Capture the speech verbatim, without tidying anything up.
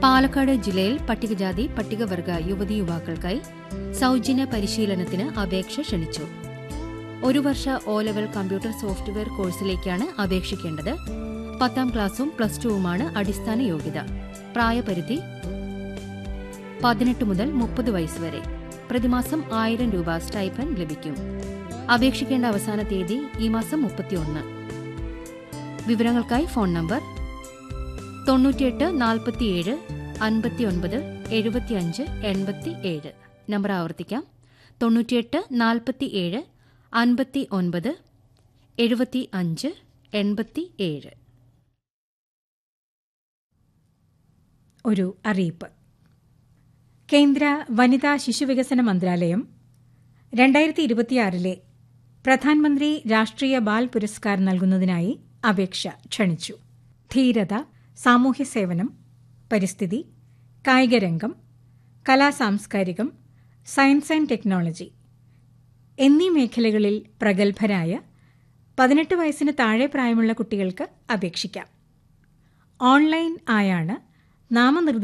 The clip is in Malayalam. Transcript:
പാലക്കാട് ജില്ലയിൽ പട്ടികജാതി പട്ടികവർഗ യുവതി യുവാക്കൾക്കായി സൌജന്യ പരിശീലനത്തിന് അപേക്ഷ ക്ഷണിച്ചു. ഒരു വർഷ ഒ ലെവൽ കമ്പ്യൂട്ടർ സോഫ്റ്റ്വെയർ കോഴ്സിലേക്കാണ് അപേക്ഷിക്കേണ്ടത്. പത്താം ക്ലാസും പ്ലസ് ടുവുമാണ് അടിസ്ഥാന യോഗ്യത. പ്രായപരിധി പതിനെട്ട് മുതൽ മുപ്പത് വയസ്സ് വരെ. പ്രതിമാസം ആയിരം രൂപ സ്റ്റൈപ്പൻഡ് ലഭിക്കും. അപേക്ഷിക്കേണ്ട അവസാന തീയതി ഈ മാസം മുപ്പത്തിയൊന്ന്. വിവരങ്ങൾക്കായി ഫോൺ നമ്പർ തൊണ്ണൂറ്റിയെട്ട് നാൽപ്പത്തിയേഴ് അൻപത്തിയൊൻപത് എഴുപത്തിയഞ്ച് എൺപത്തി ഏഴ്. നമ്പർ ആവർത്തിക്കാം: തൊണ്ണൂറ്റിയെട്ട് നാൽപ്പത്തിയേഴ് അൻപത്തി ഒൻപത് എഴുപത്തി അഞ്ച് എൺപത്തി ഏഴ്. ഒരു അറിയിപ്പ്. കേന്ദ്ര വനിതാ ശിശുവികസന മന്ത്രാലയം രണ്ടായിരത്തി ഇരുപത്തിയാറിലെ പ്രധാനമന്ത്രി രാഷ്ട്രീയ ബാൽ പുരസ്കാർ നൽകുന്നതിനായി അപേക്ഷ ക്ഷണിച്ചു. ധീരത, സാമൂഹ്യ സേവനം, പരിസ്ഥിതി, കായികരംഗം, കലാസാംസ്കാരികം, സയൻസ് ആൻഡ് ടെക്നോളജി എന്നീ മേഖലകളിൽ പ്രഗത്ഭരായ പതിനെട്ട് വയസ്സിന് താഴെ പ്രായമുള്ള കുട്ടികൾക്ക് അപേക്ഷിക്കാം. ഓൺലൈൻ ആയാണ് നാമനിർദ്ദേശം